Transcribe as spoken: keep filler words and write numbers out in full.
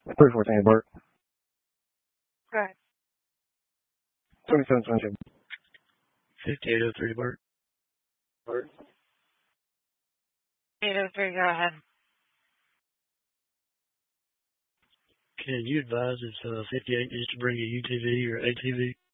three fourteen, Bert. Right. twenty-seven twenty-two. fifty-eight oh three, Bert. Bert. eight oh three, go ahead. Can you advise if uh, fifty-eight needs to bring a U T V or A T V?